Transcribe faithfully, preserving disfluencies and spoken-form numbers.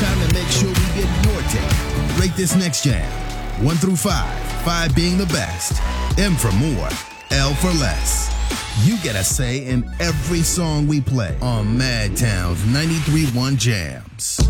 time to make sure we get your take. Rate this next jam. One through five. Five being the best. M for more. L for less. You get a say in every song we play on Madtown's ninety-three point one Jams.